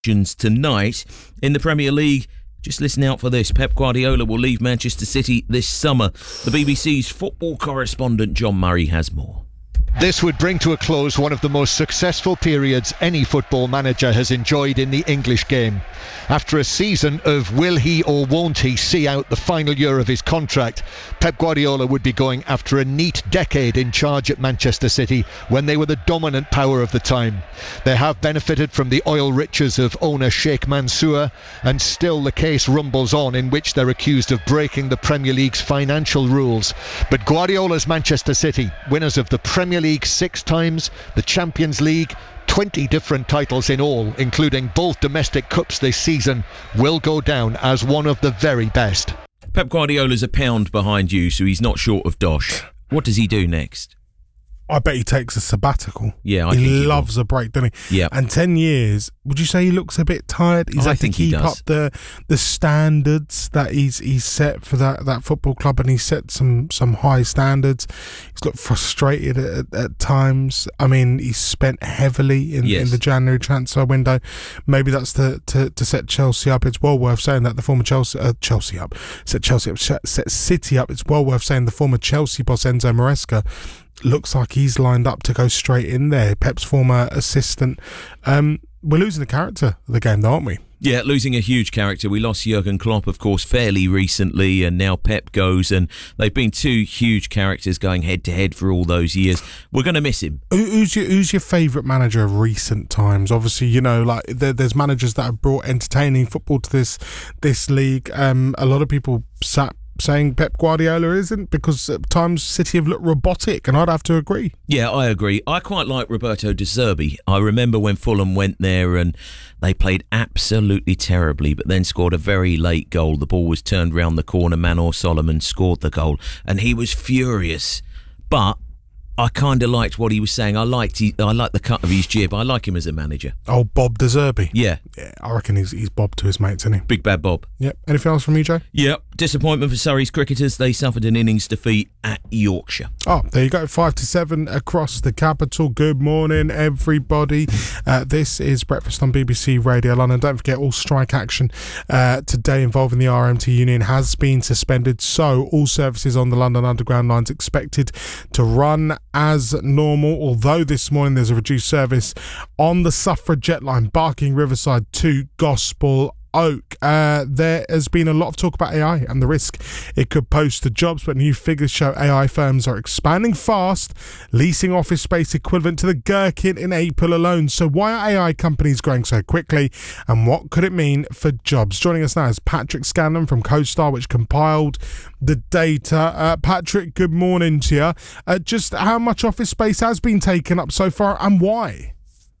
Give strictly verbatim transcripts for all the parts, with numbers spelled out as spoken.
tonight in the Premier League. Just listen out for this. Pep Guardiola will leave Manchester City this summer. The B B C's football correspondent John Murray has more. This would bring to a close one of the most successful periods any football manager has enjoyed in the English game. After a season of will he or won't he see out the final year of his contract, Pep Guardiola would be going after a neat decade in charge at Manchester City when they were the dominant power of the time. They have benefited from the oil riches of owner Sheikh Mansour, and still the case rumbles on in which they're accused of breaking the Premier League's financial rules. But Guardiola's Manchester City, winners of the Premier League six times, the Champions League, twenty different titles in all, including both domestic cups this season, will go down as one of the very best. Pep Guardiola's a pound behind you, so he's not short of dosh. What does he do next? I bet he takes a sabbatical. Yeah, I he think he loves will. a break, doesn't he? Yeah. And ten years, would you say he looks a bit tired? He's I had to think he keep does. up the the standards that he's he's set for that, that football club, and he's set some some high standards. He's looked frustrated at, at times. I mean, he's spent heavily in, yes. in the January transfer window. Maybe that's to, to, to set Chelsea up. It's well worth saying that the former Chelsea uh, Chelsea up set Chelsea up set City up. It's well worth saying the former Chelsea boss Enzo Maresca looks like he's lined up to go straight in there. Pep's former assistant. Um, we're losing the character of the game, though, aren't we? Yeah, losing a huge character. We lost Jurgen Klopp, of course, fairly recently, and now Pep goes, and they've been two huge characters going head-to-head for all those years. We're going to miss him. Who, who's your Who's your favourite manager of recent times? Obviously, you know, like there, there's managers that have brought entertaining football to this this league. Um, a lot of people sat saying Pep Guardiola isn't, because at times City have looked robotic, and I'd have to agree. Yeah, I agree. I quite like Roberto De Zerbi. I remember when Fulham went there and they played absolutely terribly, but then scored a very late goal. The ball was turned round the corner. Manor Solomon scored the goal, and he was furious. But I kind of liked what he was saying. I liked he, I liked the cut of his jib. I like him as a manager. Oh, Bob De Zerbi. Yeah. Yeah, I reckon he's he's Bob to his mates, isn't he? Big bad Bob. Yep. Anything else from you, Joe? Yep. Disappointment for Surrey's cricketers. They suffered an innings defeat at Yorkshire. Oh, there you go. Five to seven across the capital. Good morning, everybody. Uh, this is Breakfast on B B C Radio London. Don't forget, all strike action uh, today involving the R M T Union has been suspended. So all services on the London Underground lines expected to run as normal. Although this morning there's a reduced service on the Suffragette line, Barking Riverside to Gospel Oak. Uh, there has been a lot of talk about A I and the risk it could pose to jobs, but new figures show A I firms are expanding fast, leasing office space equivalent to the Gherkin in April alone. So why are A I companies growing so quickly, and what could it mean for jobs? Joining us now is Patrick Scanlon from CoStar, which compiled the data. Uh, Patrick, good morning to you. Uh, just how much office space has been taken up so far, and why?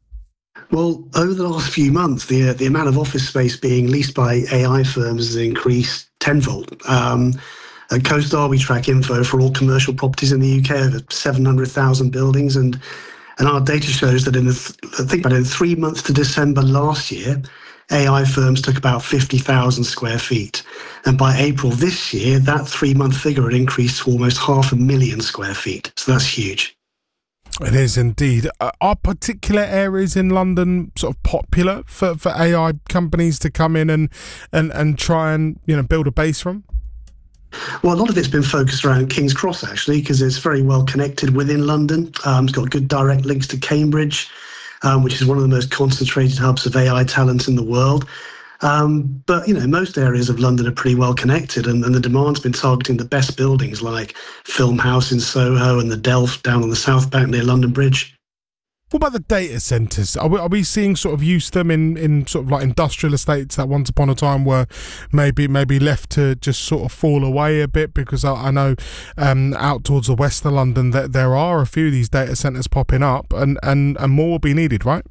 Well, over the last few months, the uh, the amount of office space being leased by A I firms has increased tenfold. Um, at CoStar, we track info for all commercial properties in the U K, over seven hundred thousand buildings, and and our data shows that in the th- think about it, in three months to December last year, A I firms took about fifty thousand square feet, and by April this year, that three-month figure had increased to almost half a million square feet. So that's huge. It is indeed. Uh, are particular areas in London sort of popular for, for A I companies to come in and, and, and try and, you know, build a base from? Well, a lot of it's been focused around King's Cross, actually, because it's very well connected within London. Um, it's got good direct links to Cambridge, um, which is one of the most concentrated hubs of A I talent in the world. Um, but, you know, most areas of London are pretty well connected, and, and the demand's been targeting the best buildings like Film House in Soho and the Delft down on the South Bank near London Bridge. What about the data centres? Are we, are we seeing sort of use them in, in sort of like industrial estates that once upon a time were maybe maybe left to just sort of fall away a bit? Because I, I know um, out towards the west of London that there are a few of these data centres popping up, and, and, and more will be needed, right?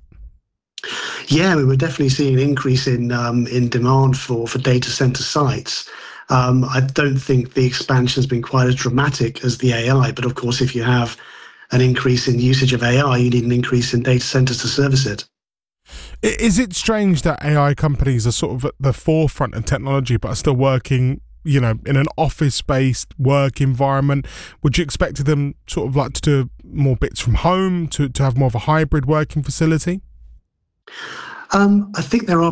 Yeah, we were definitely seeing an increase in um, in demand for, for data center sites. Um, I don't think the expansion has been quite as dramatic as the A I, but of course, if you have an increase in usage of A I, you need an increase in data centers to service it. Is it strange that A I companies are sort of at the forefront of technology, but are still working, you know, in an office-based work environment? Would you expect them sort of like to do more bits from home, to, to have more of a hybrid working facility? Um, I think there are